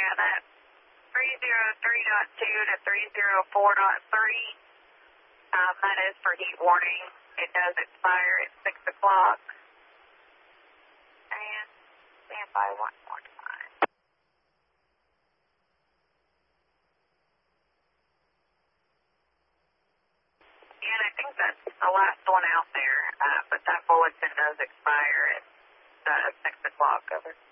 Yeah, that's 303.2 to 304.3. That is for heat warning. It does expire at 6 o'clock. And stand by one more time. And I think that's the last one out there, but that bulletin does expire at 6 o'clock. Over.